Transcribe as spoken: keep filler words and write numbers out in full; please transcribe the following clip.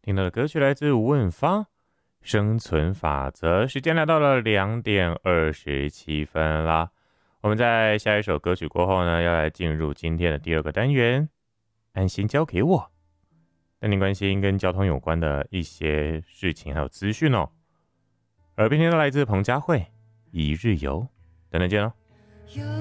听到的歌曲来自吴文芳，《生存法则》。时间来到了两点二十七分啦。我们在下一首歌曲过后呢，要来进入今天的第二个单元，安心交给我。带您关心跟交通有关的一些事情还有资讯哦。耳边听到来自彭佳慧，《一日游》，等等见哦。